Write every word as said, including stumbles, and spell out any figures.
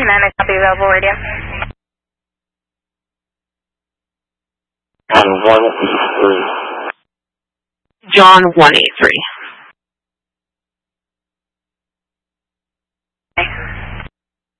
two nine, I copy, available radio. John one eight three. John one eight three.